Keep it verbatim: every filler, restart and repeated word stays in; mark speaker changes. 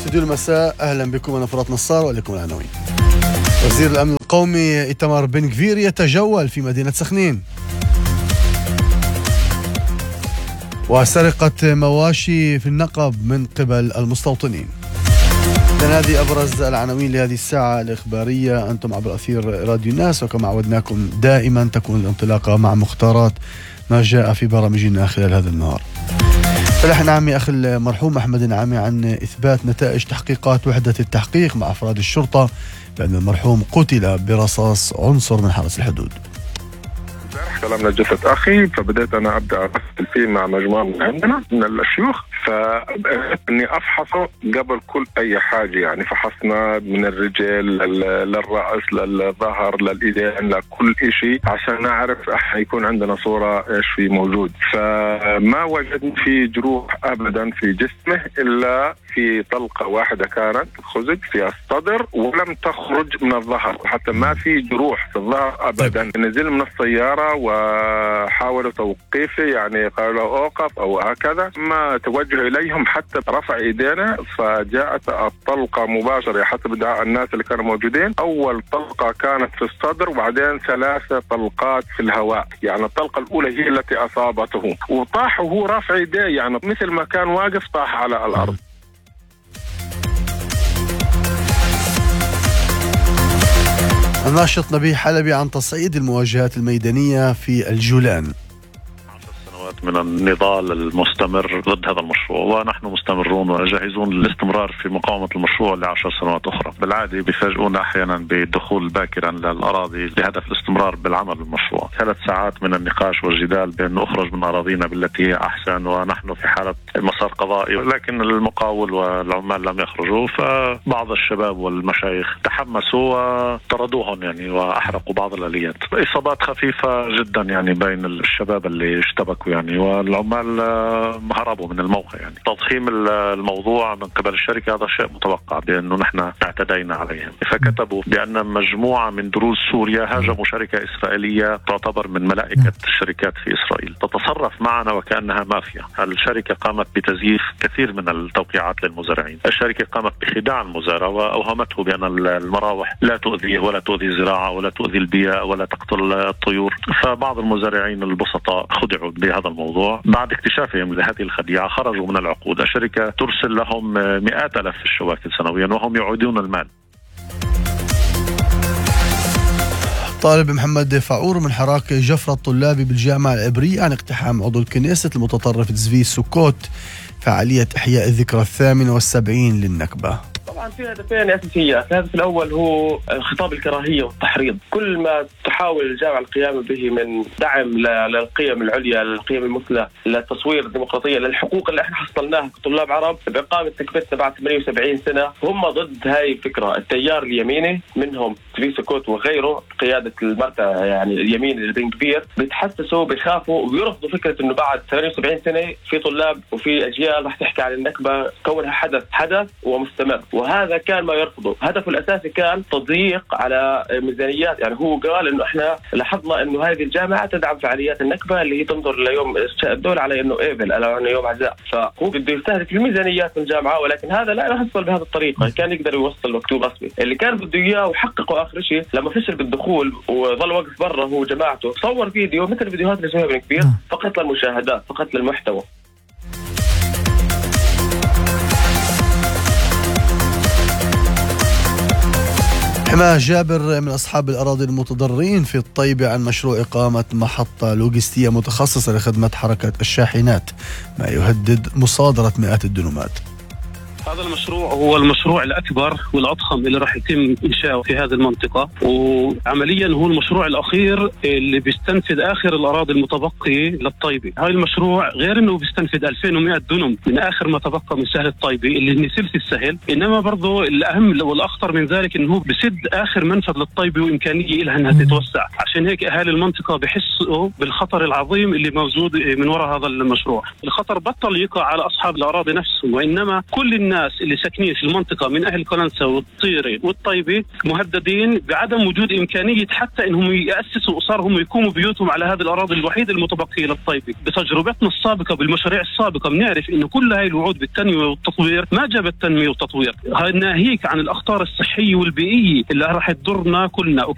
Speaker 1: استوديو المساء، أهلا بكم. أنا فرات نصار وإليكم العناوين. وزير الأمن القومي إيتمار بن غفير يتجول في مدينة سخنين. وسرقة مواشي في النقب من قبل المستوطنين. هذه أبرز العناوين لهذه الساعة الإخبارية. أنتم عبر أثير راديو الناس، وكما عودناكم دائما تكون الانطلاقة مع مختارات ما جاء في برامجنا خلال هذا النهار. فلح نعمي أخي المرحوم أحمد نعمي عن إثبات نتائج تحقيقات وحدة التحقيق مع أفراد الشرطة بأن المرحوم قتل برصاص عنصر من حرس الحدود.
Speaker 2: سلامنا جثة أخي، فبدأت أنا أبدأ أرسل فيه مع مجموعة من عندنا من الشيوخ، فإني أفحصه قبل كل أي حاجة. يعني فحصنا من الرجل للرأس للظهر للإيدين لكل إشي عشان نعرف يكون عندنا صورة إيش في موجود. فما وجدنا في جروح أبدا في جسمه إلا في طلقة واحدة كانت خزج في الصدر ولم تخرج من الظهر، حتى ما في جروح في الظهر أبدا. نزل من السيارة وحاولوا توقيفه، يعني قالوا أوقف أو هكذا، ما توجه إليهم حتى رفع إيدينا، فجاءت الطلقة مباشرة حسب ادعاء الناس اللي كانوا موجودين. أول طلقة كانت في الصدر وبعدين ثلاثة طلقات في الهواء، يعني الطلقة الأولى هي التي أصابته، وطاح وهو رافع إيديه، يعني مثل ما كان واقف طاح على الأرض.
Speaker 1: الناشط نبيه حلبي عن تصعيد المواجهات الميدانية في الجولان.
Speaker 3: من النضال المستمر ضد هذا المشروع، ونحن مستمرون وجاهزون للاستمرار في مقاومة المشروع لعشر سنوات أخرى. بالعادة بيفاجئونا أحيانا بالدخول باكرا للأراضي بهدف الاستمرار بالعمل بالمشروع. ثلاث ساعات من النقاش والجدال بأن نخرج من أراضينا بالتي هي أحسن، ونحن في حالة مسار قضائي، لكن المقاول والعمال لم يخرجوا. فبعض الشباب والمشايخ تحمسوا وطردوهم يعني وأحرقوا بعض الآليات. إصابات خفيفة جدا يعني بين الشباب اللي اشتبكوا يعني، والعمال هربوا من الموقع. يعني تضخيم الموضوع من قبل الشركة هذا شيء متوقع، بأنه نحن اعتدينا عليهم. فكتبوا بأن مجموعة من دروز سوريا هاجموا شركة إسرائيلية تعتبر من ملائكة الشركات في إسرائيل، تتصرف معنا وكأنها مافيا. الشركة قامت بتزييف كثير من التوقيعات للمزارعين. الشركة قامت بخداع المزارع وأوهمته بأن المراوح لا تؤذيه ولا تؤذي الزراعة ولا تؤذي البيئة ولا تقتل الطيور. فبعض المزارعين البسطاء خدعوا بهذا الموضوع. بعد اكتشافهم لهذه الخديعة خرجوا من العقود. الشركة ترسل لهم مئات ألاف الشواكل سنويا وهم يعودون المال.
Speaker 1: طالب محمد فاعور من حراك جفرة الطلابي بالجامعة العبرية عن اقتحام عضو الكنيسة المتطرف زفي سكوت فعالية إحياء الذكرى الثامنة والسبعين للنكبة.
Speaker 4: طبعا في هدفين أساسية. الهدف الأول هو خطاب الكراهية والتحريض. كل ما تحاول الجامعة القيام به من دعم للقيم العليا، للقيم المثلى، للتصوير الديمقراطية، للحقوق اللي احنا حصلناها كطلاب عرب بإقامة نكبتنا بعد ثمانية وسبعين سنة، هم ضد هاي الفكرة. التيار اليميني منهم زفي سكوت وغيره قيادة المرتع يعني اليمين البن كبير بيتحسسوا بيخافوا وبيرفضوا فكرة إنه بعد ثمانية وسبعين سنة في طلاب وفي أجيال رح تحكي عن النكبة كونها حدث حدث ومستمر، وهذا كان ما يرفضه. هدفه الأساسي كان تضييق على ميزانيات. يعني هو قال إنه إحنا لاحظنا إنه هذه الجامعة تدعم فعاليات النكبة اللي هي تنظر ليوم الدولة على إنه إيفل على إنه يوم عزاء، فهو بده يستهدف الميزانيات من الجامعة، ولكن هذا لا يحصل بهذه الطريقة. كان يقدر يوصل مكتوب رسمي اللي كان بده إياه وحققه. آخر شيء لما فشل بالدخول وظل واقف برا هو جماعته، صور فيديو مثل فيديوهات اللي بن كبير فقط للمشاهدات، فقط للمحتوى.
Speaker 1: حماه جابر من أصحاب الأراضي المتضررين في الطيبة عن مشروع إقامة محطة لوجستية متخصصة لخدمة حركة الشاحنات، ما يهدد مصادرة مئات الدنومات.
Speaker 5: هذا المشروع هو المشروع الأكبر والأضخم اللي راح يتم إنشاؤه في هذه المنطقة، وعمليا هو المشروع الأخير اللي بيستنفذ آخر الأراضي المتبقية للطيبة. هاي المشروع غير أنه بيستنفذ ألفين ومئة دنم من آخر ما تبقى من سهل الطيبة اللي نسلس السهل، إنما برضو الأهم والأخطر من ذلك أنه هو بسد آخر منفذ للطيبة وإمكانية لها أنها تتوسع. عشان هيك أهالي المنطقة بحسوا بالخطر العظيم اللي موجود من وراء هذا المشروع. الخطر بطل يقع على أصحاب الأراضي نفسهم، وإنما كل الناس الناس اللي ساكنين في المنطقة من أهل قلنسة والطيرة والطيبة مهددين بعدم وجود إمكانية حتى إنهم يأسسوا أسر هم يقوموا بيوتهم على هذه الأراضي الوحيدة المتبقية للطيبة. بتجربتنا السابقة بالمشاريع السابقة بنعرف إنه كل هاي الوعود بالتنمية والتطوير ما جابت تنمية وتطوير، هاي ناهيك عن الأخطار الصحية والبيئية اللي راح تضرنا كلنا.